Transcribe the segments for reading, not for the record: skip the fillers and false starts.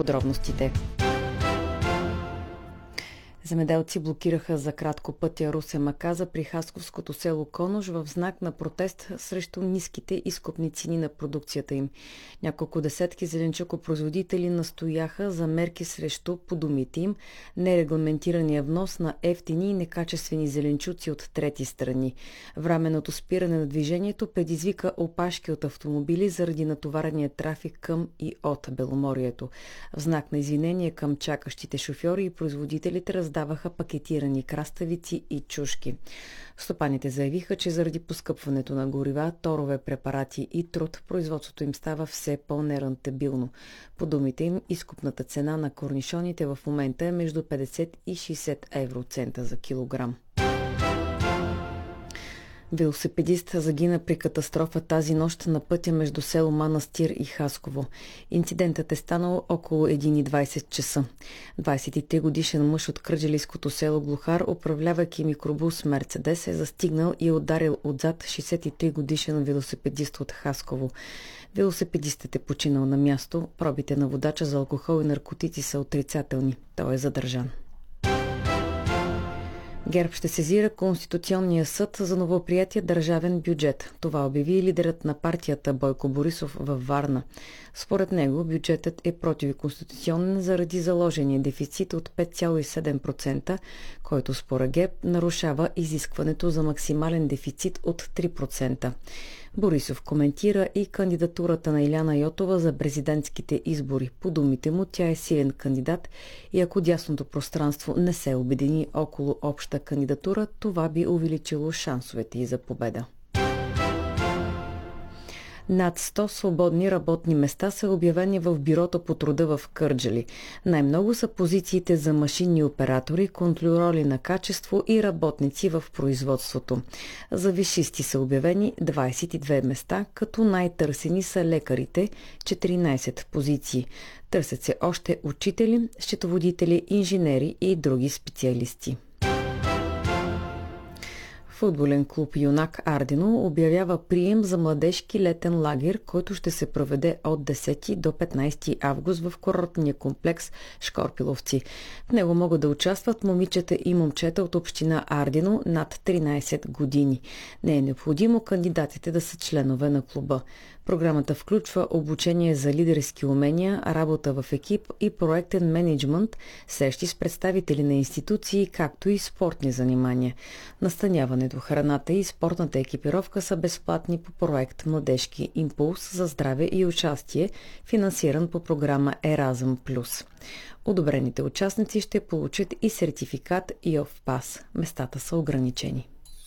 подробностите. Земеделци блокираха за кратко пътя Русе-Маказа при хасковското село Конуш в знак на протест срещу ниските изкупни цени на продукцията им. Няколко десетки зеленчукопроизводители настояха за мерки срещу, по думите им, нерегламентирания внос на евтини и некачествени зеленчуци от трети страни. Временното спиране на движението предизвика опашки от автомобили заради натоварения трафик към и от Беломорието. В знак на извинение към чакащите шофьори и производителите раздаваха пакетирани краставици и чушки. Стопаните заявиха, че заради поскъпването на горива, торове, препарати и труд, производството им става все по-нерентабилно. По думите им, изкупната цена на корнишоните в момента е между 50 и 60 евроцента за килограм. Велосипедист загина при катастрофа тази нощ на пътя между село Манастир и Хасково. Инцидентът е станал около 1:20 часа. 23-годишен мъж от кърджалийското село Глухар, управлявайки микробус Мерцедес, е застигнал и ударил отзад 63-годишен велосипедист от Хасково. Велосипедистът е починал на място. Пробите на водача за алкохол и наркотици са отрицателни. Той е задържан. ГЕРБ ще сезира Конституционния съд за новоприятия държавен бюджет. Това обяви лидерът на партията Бойко Борисов във Варна. Според него бюджетът е противоконституционен заради заложения дефицит от 5,7%, който според ГЕРБ нарушава изискването за максимален дефицит от 3%. Борисов коментира и кандидатурата на Иляна Йотова за президентските избори. По думите му, тя е силен кандидат и ако дясното пространство не се обедини около обща кандидатура, това би увеличило шансовете й за победа. Над 100 свободни работни места са обявени в Бюрото по труда в Кърджали. Най-много са позициите за машинни оператори, контролери на качество и работници в производството. За висшисти са обявени 22 места, като най-търсени са лекарите – 14 позиции. Търсят се още учители, счетоводители, инженери и други специалисти. Футболен клуб Юнак Ардино обявява прием за младежки летен лагер, който ще се проведе от 10 до 15 август в курортния комплекс Шкорпиловци. В него могат да участват момичета и момчета от община Ардино над 13 години. Не е необходимо кандидатите да са членове на клуба. Програмата включва обучение за лидерски умения, работа в екип и проектен мениджмънт, срещи с представители на институции, както и спортни занимания. Настаняването, храната и спортната екипировка са безплатни по проект Младежки импулс за здраве и участие, финансиран по програма Еразъм Плюс. Одобрените участници ще получат и сертификат ИОВ Пас. Местата са ограничени.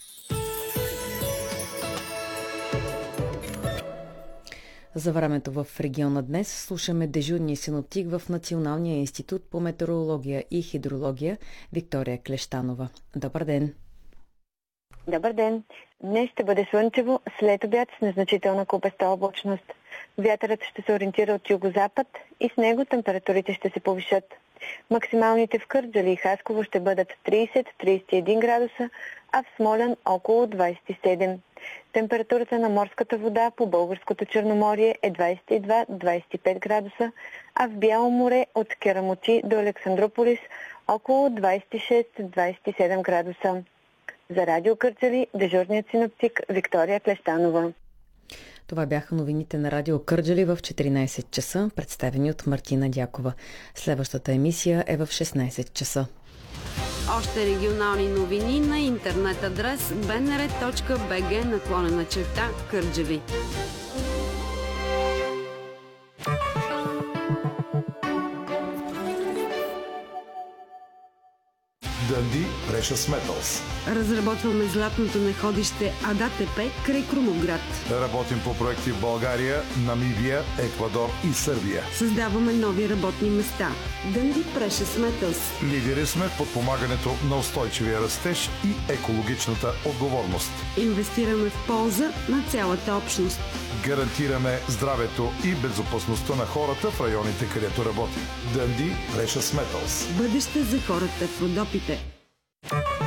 За времето в региона днес слушаме дежурния синоптик в Националния институт по метеорология и хидрология Виктория Клещанова. Добър ден! Добър ден! Днес ще бъде слънчево, след обяд с незначителна купеста облачност. Вятърът ще се ориентира от югозапад и с него температурите ще се повишат. Максималните в Кърджали и Хасково ще бъдат 30-31 градуса, а в Смолян около 27. Температурата на морската вода по българското Черноморие е 22-25 градуса, а в Бяло море от Керамоти до Александрополис около 26-27 градуса. За Радио Кърджали, дежурният синоптик Виктория Клещанова. Това бяха новините на Радио Кърджали в 14 часа, представени от Мартина Дякова. Следващата емисия е в 16 часа. Още регионални новини на интернет адрес bnr.bg/Кърджали. Dundee Precious Metals. Разработваме златното находище АДАТП край Крумовград. Работим по проекти в България, Намибия, Еквадор и Сърбия. Създаваме нови работни места. Dundee Precious Metals. Лидери сме в подпомагането на устойчивия растеж и екологичната отговорност. Инвестираме в полза на цялата общност. Гарантираме здравето и безопасността на хората в районите, където работим. Dundee Precious Metals. Бъдеще за хората в Родопите.